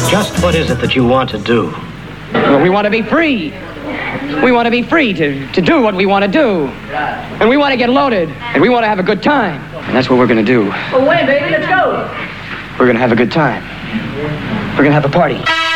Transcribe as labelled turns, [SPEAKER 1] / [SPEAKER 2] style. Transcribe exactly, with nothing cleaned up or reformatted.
[SPEAKER 1] Just what is it that you want to do?
[SPEAKER 2] Well, we want to be free. We want to be free to, to do what we want to do. And we want to get loaded. And we want to have a good time. And that's what we're going to do.
[SPEAKER 3] Well, when, baby? Let's go.
[SPEAKER 2] We're going to have a good time. We're going to have a party.